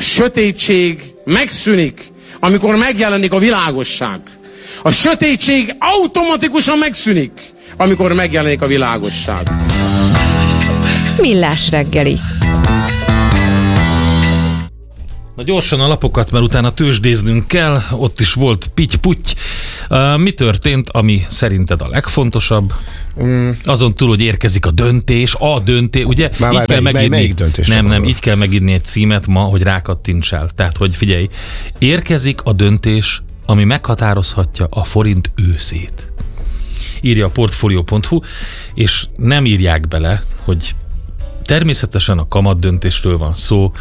sötétség megszűnik, amikor megjelenik a világosság. A sötétség automatikusan megszűnik, amikor megjelenik a világosság. Millás reggeli. Na gyorsan a lapokat, mert utána tőzsdéznünk kell, ott is volt pitty-putty. Mi történt, ami szerinted a legfontosabb? Azon túl, hogy érkezik a döntés, ugye? Már így kell megírni. Nem, így kell megírni egy címet ma, hogy rákattintsál. Tehát, hogy figyelj, érkezik a döntés, ami meghatározhatja a forint őszét. Írja a portfolio.hu, és nem írják bele, hogy természetesen a kamat döntésről van szó,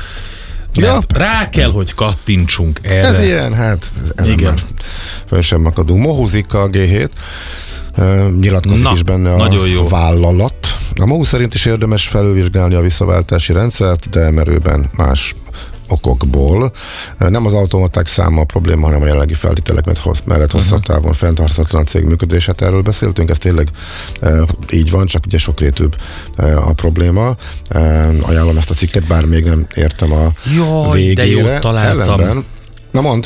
rá kell, hogy kattintsunk erre. Ez ilyen, hát igen. Föl sem akadunk. Mohuzik a G7, nyilatkozik is benne a vállalat. A MOHU szerint is érdemes felülvizsgálni a visszaváltási rendszert, de merőben más okokból. Nem az automaták száma a probléma, hanem a jelenlegi feltételek mellett hosszabb távon fenntarthatatlan cég működés. Hát erről beszéltünk, ez tényleg így van, csak ugye sokrétűbb a probléma. Ajánlom ezt a cikket, bár még nem értem a végére. De jót találtam. Ellenben, na mondd.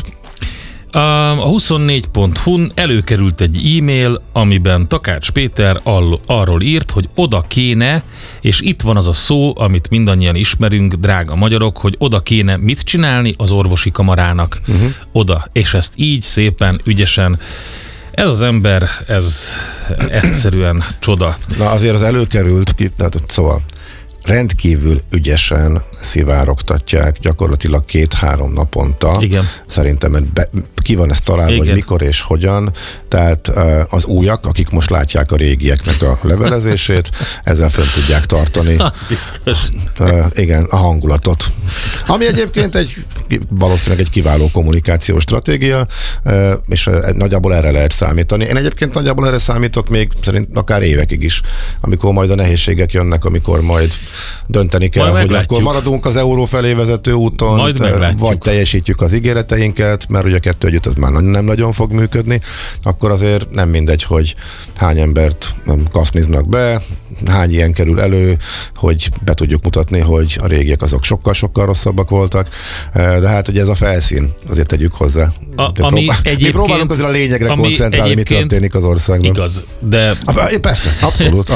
A 24.hu-n előkerült egy e-mail, amiben Takács Péter arról írt, hogy oda kéne, és itt van az a szó, amit mindannyian ismerünk, drága magyarok, hogy oda kéne mit csinálni az orvosi kamarának. Oda. És ezt így szépen, ügyesen. Ez az ember, ez egyszerűen csoda. Na azért az előkerült, szóval rendkívül ügyesen szivárogtatják gyakorlatilag 2-3 naponta. Igen. Szerintem ki van ez találva, hogy mikor és hogyan. Tehát az újak, akik most látják a régieknek a levelezését, ezzel fönn tudják tartani. Az biztos. Igen, a hangulatot. Ami egyébként valószínűleg egy kiváló kommunikációs stratégia, és nagyjából erre lehet számítani. Én egyébként nagyjából erre számítok még szerint akár évekig is, amikor majd a nehézségek jönnek, amikor majd dönteni kell, hogy akkor maradunk az euró felé vezető úton, vagy teljesítjük az ígéreteinket, mert ugye kettő együtt ez már nem nagyon fog működni, akkor azért nem mindegy, hogy hány embert kaszniznak be, hány ilyen kerül elő, hogy be tudjuk mutatni, hogy a régiek azok sokkal-sokkal rosszabbak voltak, de hát ugye ez a felszín, azért tegyük hozzá. Mi próbálunk azért a lényegre koncentrálni, mi történik az országban. Igaz, de... Persze, abszolút,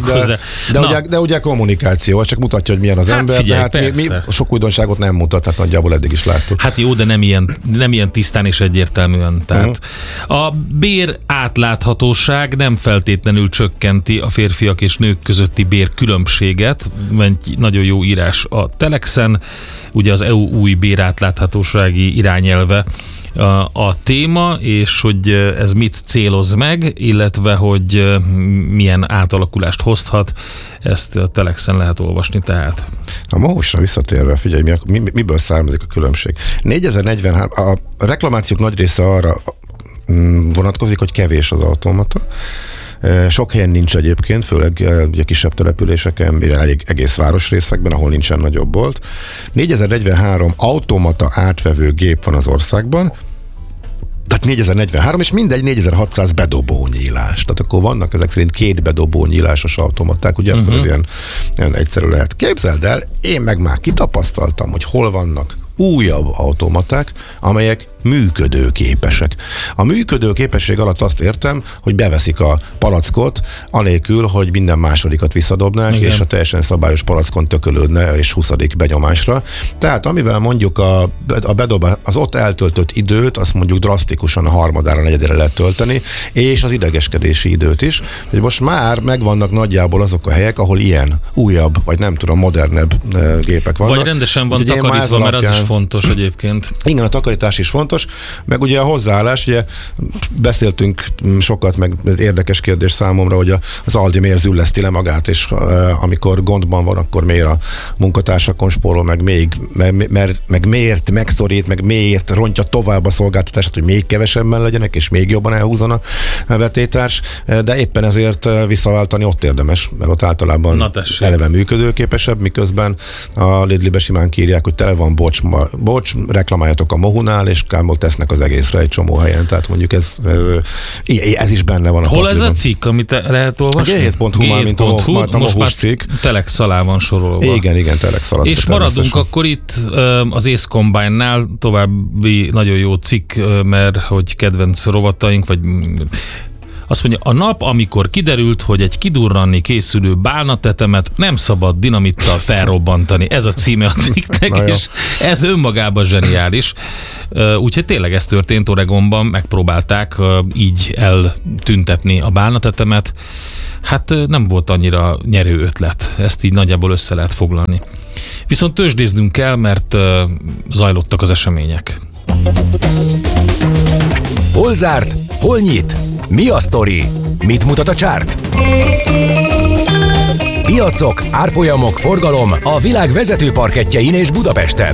de ugye kommunikáció, csak mutatja, hogy milyen az ember, figyelj, de hát mi sok újdonságot nem mutat, hát nagyjából eddig is láttuk. Hát jó, de nem ilyen tisztán és egyértelműen. Tehát a bér átláthatóság nem feltétlenül csökkenti a férfiak és nők közötti bérkülönbséget. Nagyon jó írás a Telexen, ugye az EU új bérátláthatósági irányelve a téma, és hogy ez mit céloz meg, illetve hogy milyen átalakulást hozhat, ezt a Telexen lehet olvasni tehát. A MOHUS-ra visszatérve, figyelj, miből származik a különbség. 4043, a reklamációk nagy része arra vonatkozik, hogy kevés az automata. Sok helyen nincs egyébként, főleg ugye kisebb településeken, egész városrészekben, ahol nincsen nagyobb bolt. 4043 automata átvevő gép van az országban, tehát 4043, és mindegy 4600 bedobónyílás. Tehát akkor vannak ezek szerint 2 bedobónyílásos automaták, ugye akkor ez ilyen egyszerű lehet. Képzeld el, én meg már kitapasztaltam, hogy hol vannak újabb automaták, amelyek működőképesek. A működőképesség alatt azt értem, hogy beveszik a palackot, anélkül, hogy minden másodikat visszadobnák, és a teljesen szabályos palackon tökölődne, és 20. benyomásra. Tehát amivel mondjuk az ott eltöltött időt, azt mondjuk drasztikusan a harmadára, negyedére lehet tölteni, és az idegeskedési időt is. Hogy most már megvannak nagyjából azok a helyek, ahol ilyen újabb, vagy nem tudom, modernebb gépek vannak. Vagy rendesen van takarítva, mert az is fontos egyébként. Igen, a takarítás is fontos, meg ugye a hozzáállás, ugye beszéltünk sokat, meg ez érdekes kérdés számomra, hogy az Aldi miért zülleszti le magát, és amikor gondban van, akkor miért a munkatársakon spórol, meg miért megszorít, meg miért rontja tovább a szolgáltatását, hogy még kevesebben legyenek, és még jobban elhúzon a vetétárs, de éppen ezért visszaváltani ott érdemes, mert ott általában eleve működőképesebb, miközben a Lidl-be simán kírják, hogy tele van bocs bocs, reklamáljatok a Mohunál, és kámból tesznek az egészre egy csomó helyen, tehát mondjuk ez is benne van. Hol ez a cikk, amit lehet olvasni? G7.hu, már mint a most már cikk. Telex alá van sorolva. Igen, Telex alatt. És maradunk akkor itt az Ace Combine-nál, további nagyon jó cikk, mert hogy kedvenc rovataink, vagy azt mondja, a nap, amikor kiderült, hogy egy kidurranni készülő bálnatetemet nem szabad dinamittal felrobbantani. Ez a címe a cikknek, és ez önmagában zseniális. Úgyhogy tényleg ez történt Oregonban, megpróbálták így eltüntetni a bálnatetemet. Hát nem volt annyira nyerő ötlet. Ezt így nagyjából össze lehet foglalni. Viszont tőzsdéznünk kell, mert zajlottak az események. Hol zárt? Hol nyit? Mi a sztori? Mit mutat a csárt? Piacok, árfolyamok, forgalom a világ vezető parkettjein és Budapesten.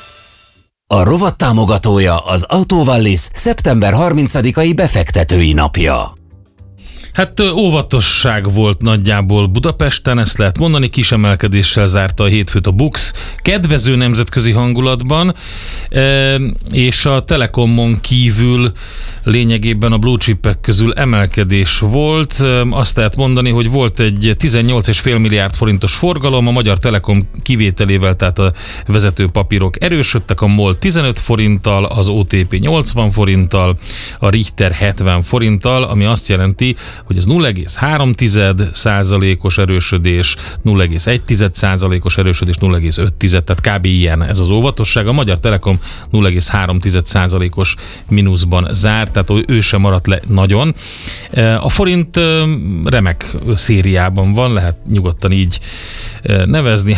A rovat támogatója az Autovallis szeptember 30-ai befektetői napja. Hát óvatosság volt nagyjából Budapesten, ezt lehet mondani, kis emelkedéssel zárta a hétfőt a BUX, kedvező nemzetközi hangulatban, és a Telekomon kívül lényegében a blue chipek közül emelkedés volt. Azt lehet mondani, hogy volt egy 18,5 milliárd forintos forgalom, a Magyar Telekom kivételével, tehát a vezető papírok erősödtek, a MOL 15 forinttal, az OTP 80 forinttal, a Richter 70 forinttal, ami azt jelenti, hogy ez 0,3%-os erősödés, 0,1%-os erősödés, 0,5%, tehát kb. Ilyen ez az óvatosság. A Magyar Telekom 0,3%-os mínuszban zárt, tehát ő sem maradt le nagyon. A forint remek szériában van, lehet nyugodtan így nevezni,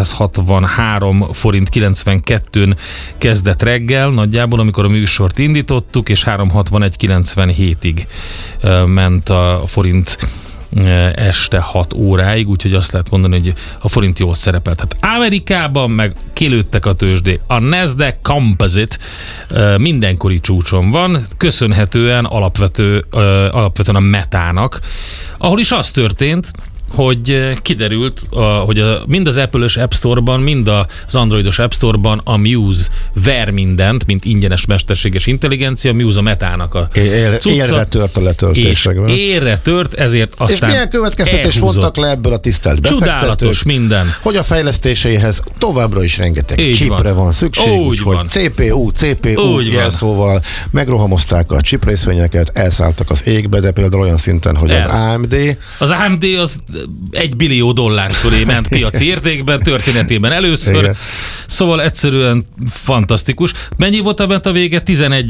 363 forint 92-n kezdett reggel, nagyjából, amikor a műsort indítottuk, és 361,97-ig ment a forint este 6 óráig, úgyhogy azt lehet mondani, hogy a forint jól szerepelt. Hát Amerikában meg kilőttek a tőzsdé. A Nasdaq Composite mindenkori csúcson van, köszönhetően alapvetően a Metának, ahol is az történt, hogy kiderült, hogy mind az Apple-ös App Store-ban, mind az Androidos App Store-ban a Muse ver mindent, mint ingyenes mesterséges intelligencia, a Muse a Metának a cucca. Érre tört a letöltésekben. És érre tört, ezért aztán és milyen következtetés vontak le ebből a tisztelt befektetők? Csodálatos minden. Hogy a fejlesztéseihez továbbra is rengeteg így chipre van szükség, úgyhogy CPU jelszóval megrohamozták a chip részvényeket, elszálltak az égbe, de például olyan szinten, hogy az AMD... Az AMD az $1 billió fölé ment piaci értékben, történetében először. Igen. Szóval egyszerűen fantasztikus. Mennyi volt a vége?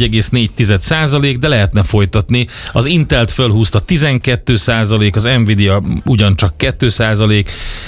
11,4%, de lehetne folytatni. Az Intelt fölhúzta 12%, az Nvidia ugyancsak 2%,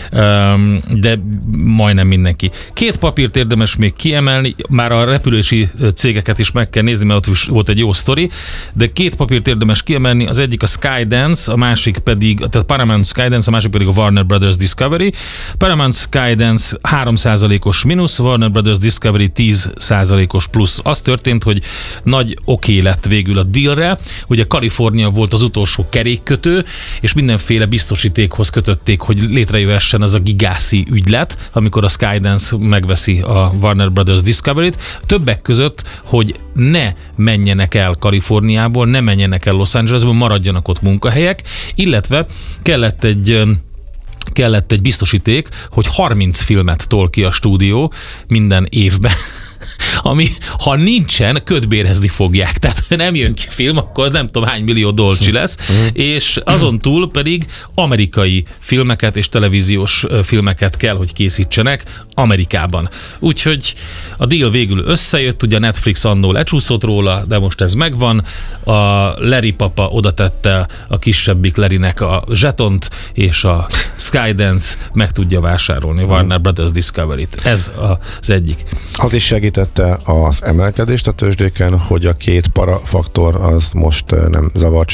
de majdnem mindenki. Két papírt érdemes még kiemelni, már a repülési cégeket is meg kell nézni, mert ott volt egy jó sztori, de két papírt érdemes kiemelni, az egyik a Skydance, a másik pedig, tehát Paramount Skydance, a másik pedig a Warner Brothers Discovery. Paramount Skydance 3%-os mínusz, Warner Brothers Discovery 10%-os plusz. Az történt, hogy nagy oké lett végül a dealre, ugye Kalifornia volt az utolsó kerékkötő, és mindenféle biztosítékhoz kötötték, hogy létrejöhessen az a gigászi ügylet, amikor a Skydance megveszi a Warner Brothers Discovery-t. Többek között, hogy ne menjenek el Kaliforniából, ne menjenek el Los Angelesból, maradjanak ott munkahelyek, illetve kellett egy biztosíték, hogy 30 filmet tol ki a stúdió minden évben, ami, ha nincsen, kötbérezni fogják. Tehát nem jön ki film, akkor nem tudom hány millió dolcsi lesz, és azon túl pedig amerikai filmeket és televíziós filmeket kell, hogy készítsenek Amerikában. Úgyhogy a deal végül összejött, ugye a Netflix annól lecsúszott róla, de most ez megvan. A Larry papa oda tette a kisebbik Larrynek a zsetont, és a Skydance meg tudja vásárolni a Warner Brothers Discovery-t. Ez az egyik. Az is segítette az emelkedést a tőzsdéken, hogy a két parafaktor az most nem zavart senkit.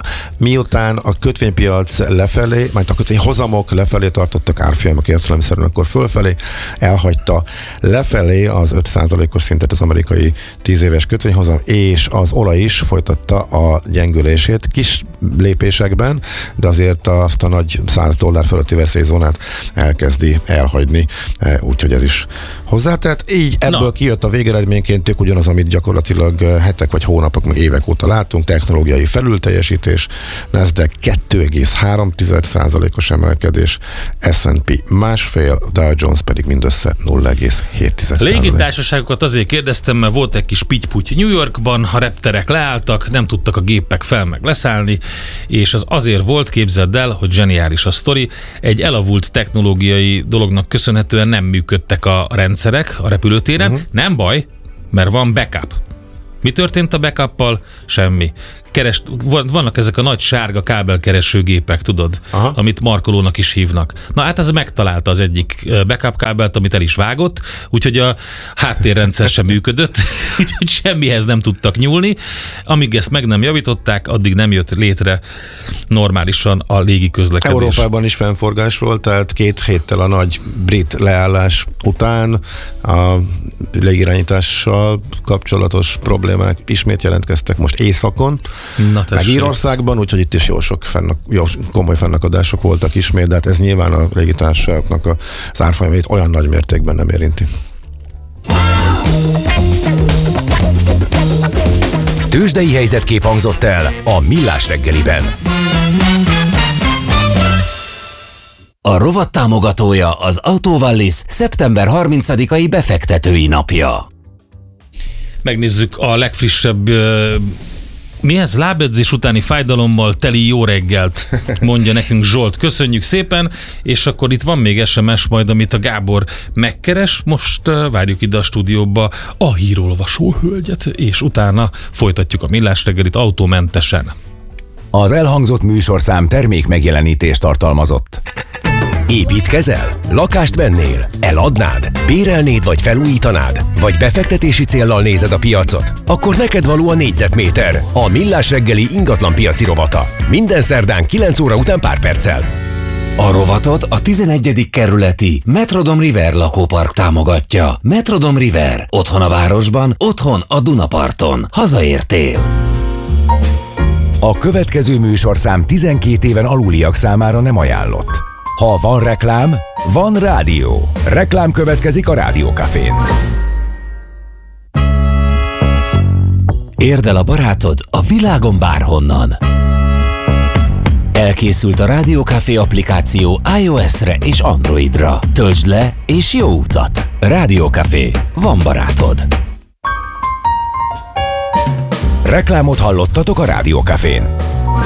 miután a kötvénypiac lefelé, majd a kötvényhozamok lefelé tartottak, árfolyamok értelemszerűen akkor fölfelé, elhagyta lefelé az 5%-os szintet az amerikai 10 éves kötvényhozam, és az olaj is folytatta a gyengülését kis lépésekben, de azért azt a nagy $100 fölötti veszélyzónát elkezdi elhagyni, úgyhogy ez is hozzátett. Így ebből kijött a végeredményként ugyanaz, amit gyakorlatilag hetek vagy hónapok, meg évek óta látunk, technológiai felülteljesítés, Nasdaq 2,3%-os emelkedés, S&P 1,5%, Dow Jones pedig mindössze 0,7%. Légitársaságokat azért kérdeztem, mert volt egy kis pitty-putty New Yorkban, a repterek leálltak, nem tudtak a gépek fel meg leszállni, és az azért volt, képzeld el, hogy zseniális a sztori, egy elavult technológiai dolognak köszönhetően nem működtek a rendszerek a repülőtéren, nem baj, mert van backup. Mi történt a backuppal? Semmi. Vannak ezek a nagy sárga kábelkeresőgépek, tudod, amit markolónak is hívnak. Na hát ez megtalálta az egyik backup kábelt, amit el is vágott, úgyhogy a háttérrendszer sem működött, úgyhogy semmihez nem tudtak nyúlni. Amíg ezt meg nem javították, addig nem jött létre normálisan a légiközlekedés. Európában is fennforgás volt, tehát 2 héttel a nagy brit leállás után a légirányítással kapcsolatos problémák ismét jelentkeztek most északon, meg Írországban, úgyhogy itt is jó komoly fennakadások voltak ismét, de hát ez nyilván a légitársaságoknak az árfolyamait olyan nagy mértékben nem érinti. Tőzsdei helyzetkép hangzott el a Millás reggeliben. A rovat támogatója az Autovallis szeptember 30-ai befektetői napja. Megnézzük a legfrissebb mi ez? Lábedzés utáni fájdalommal teli jó reggelt, mondja nekünk Zsolt. Köszönjük szépen, és akkor itt van még SMS majd, amit a Gábor megkeres. Most várjuk ide a stúdióba a hírolvasó hölgyet, és utána folytatjuk a Millás reggelit autómentesen. Az elhangzott műsorszám termék megjelenítést tartalmazott. Építkezel? Lakást vennél? Eladnád? Bérelnéd vagy felújítanád? Vagy befektetési céllal nézed a piacot? Akkor neked való a négyzetméter, a Millás reggeli ingatlan piaci rovata. Minden szerdán 9 óra után pár perccel. A rovatot a 11. kerületi Metrodom River lakópark támogatja. Metrodom River. Otthon a városban, otthon a Dunaparton. Hazaértél. A következő műsorszám 12 éven aluliak számára nem ajánlott. Ha van reklám, van rádió. Reklám következik a Rádiókafén. Érd el a barátod a világon bárhonnan. Elkészült a Rádiókafé applikáció iOS-re és Androidra. Töltsd le és jó utat! Rádiókafé. Van barátod. Reklámot hallottatok a Rádiókafén.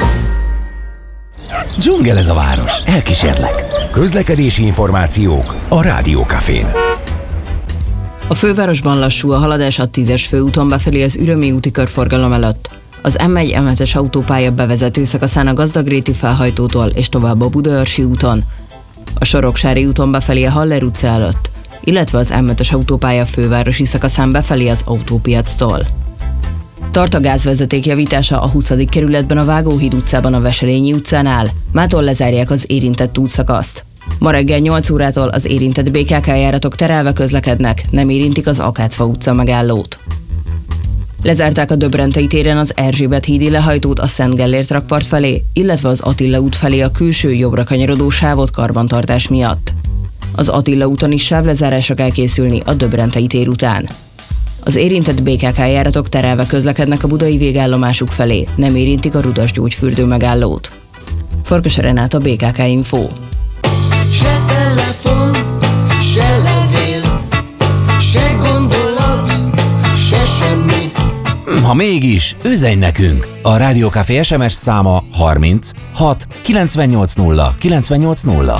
Dzsungel ez a város, elkísérlek. Közlekedési információk a Rádiókafén. A fővárosban lassú a haladás a 10-es főúton befelé az Ürömi úti körforgalom előtt. Az M1-M7-es autópálya bevezető szakaszán a Gazdagréti felhajtótól és tovább a Budaörsi úton. A Soroksári úton befelé a Haller utca előtt, illetve az M5-es autópálya fővárosi szakaszán befelé az Autópiactól. Tart a gázvezeték javítása a 20. kerületben a Vágóhíd utcában a Veselényi utcánál. Mától lezárják az érintett útszakaszt. Ma reggel 8 órától az érintett BKK járatok terelve közlekednek, nem érintik az Akácfa utca megállót. Lezárták a Döbrentei téren az Erzsébet hídi lehajtót a Szent Gellért rakpart felé, illetve az Attila út felé a külső jobbra kanyarodó sávot karbantartás miatt. Az Attila úton is sávlezárásra kell készülni a Döbrentei tér után. Az érintett BKK járatok terelve közlekednek a budai végállomásuk felé, nem érintik a Rudas gyógyfürdő megállót. Farkas Renát, a BKK Info. Se telefon, se levél, se gondolat, se semmi. Ha mégis, üzenj nekünk! A Rádiókafé SMS száma 30 6 980 980.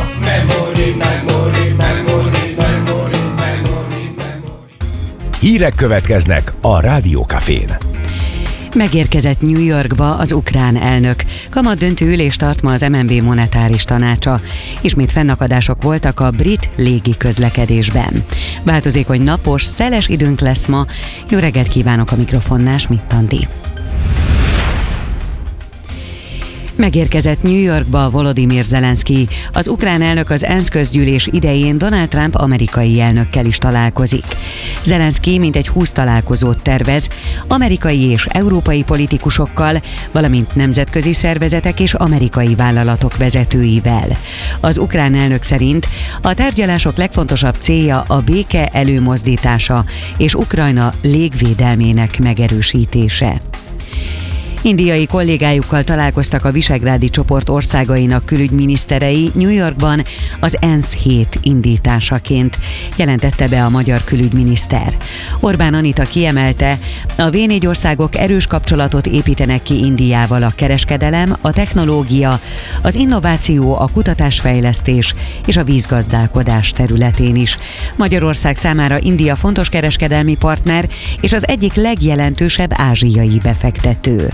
Hírek következnek a Rádiókafén. Megérkezett New Yorkba az ukrán elnök. Kamatdöntő ülést tart ma az MNB monetáris tanácsa. Ismét fennakadások voltak a brit légi közlekedésben. Változékony napos, szeles időnk lesz ma. Jó reggelt kívánok, a mikrofonnál Schmidt Andi. Megérkezett New Yorkba Volodymyr Zelenszky. Az ukrán elnök az ENSZ közgyűlés idején Donald Trump amerikai elnökkel is találkozik. Zelenszky mintegy 20 találkozót tervez amerikai és európai politikusokkal, valamint nemzetközi szervezetek és amerikai vállalatok vezetőivel. Az ukrán elnök szerint a tárgyalások legfontosabb célja a béke előmozdítása és Ukrajna légvédelmének megerősítése. Indiai kollégájukkal találkoztak a Visegrádi csoport országainak külügyminiszterei New Yorkban az ENSZ hét indításaként, jelentette be a magyar külügyminiszter. Orbán Anita kiemelte, a V4 országok erős kapcsolatot építenek ki Indiával a kereskedelem, a technológia, az innováció, a kutatásfejlesztés és a vízgazdálkodás területén is. Magyarország számára India fontos kereskedelmi partner és az egyik legjelentősebb ázsiai befektető.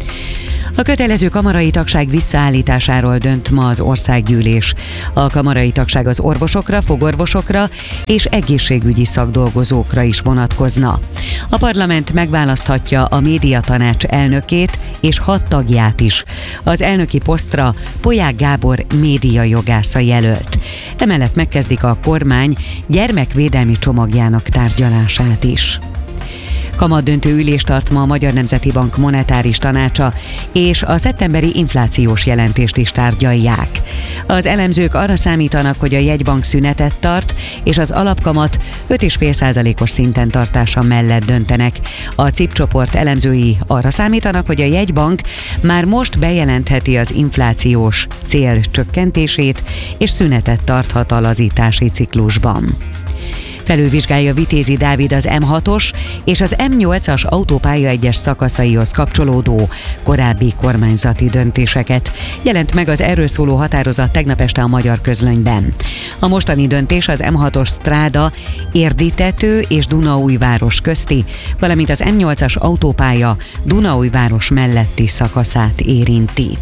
A kötelező kamarai tagság visszaállításáról dönt ma az országgyűlés. A kamarai tagság az orvosokra, fogorvosokra és egészségügyi szakdolgozókra is vonatkozna. A parlament megválaszthatja a médiatanács elnökét és 6 tagját is. Az elnöki posztra Polyák Gábor médiajogásza jelölt. Emellett megkezdik a kormány gyermekvédelmi csomagjának tárgyalását is. Kamatdöntő ülést tart ma a Magyar Nemzeti Bank monetáris tanácsa, és a szeptemberi inflációs jelentést is tárgyalják. Az elemzők arra számítanak, hogy a jegybank szünetet tart, és az alapkamat 5,5%-os szinten tartása mellett döntenek. A CIP csoport elemzői arra számítanak, hogy a jegybank már most bejelentheti az inflációs cél csökkentését, és szünetet tarthat a lazítási ciklusban. Felülvizsgálja Vitézi Dávid az M6-os és az M8-as autópálya egyes szakaszaihoz kapcsolódó korábbi kormányzati döntéseket. Jelent meg az erről szóló határozat tegnap este a Magyar Közlönyben. A mostani döntés az M6-os Stráda Érdi-tető és Dunaújváros közti, valamint az M8-as autópálya Dunaújváros melletti szakaszát érinti.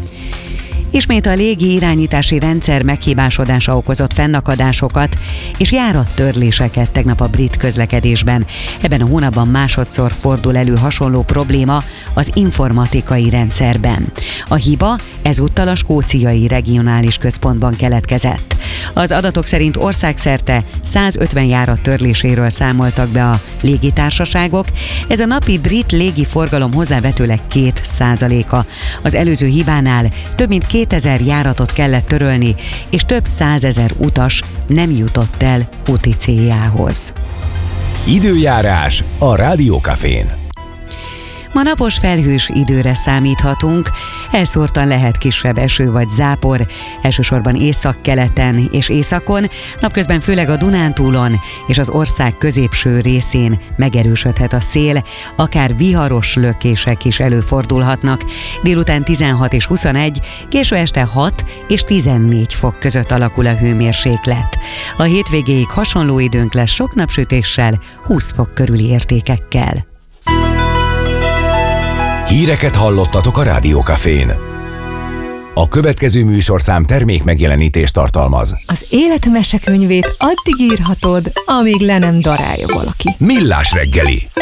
Ismét a légi irányítási rendszer meghibásodása okozott fennakadásokat és járattörléseket tegnap a brit közlekedésben. Ebben a hónapban másodszor fordul elő hasonló probléma az informatikai rendszerben. A hiba ezúttal a skóciai regionális központban keletkezett. Az adatok szerint országszerte 150 járat törléséről számoltak be a légitársaságok. Ez a napi brit légiforgalom hozzávetőleg 2%-a. Az előző hibánál több mint 2000 járatot kellett törölni, és több 100 000 utas nem jutott el úti céljához. Időjárás a Rádiókafén. Ma napos felhős időre számíthatunk, elszórtan lehet kisebb eső vagy zápor, elsősorban északkeleten és északon, napközben főleg a Dunántúlon és az ország középső részén megerősödhet a szél, akár viharos lökések is előfordulhatnak. Délután 16 és 21, késő este 6 és 14 fok között alakul a hőmérséklet. A hétvégéig hasonló időnk lesz sok napsütéssel, 20 fok körüli értékekkel. Híreket hallottatok a Rádiókafén. A következő műsorszám termék megjelenítést tartalmaz. Az élet mesekönyvét addig írhatod, amíg le nem darálja valaki. Millás reggeli.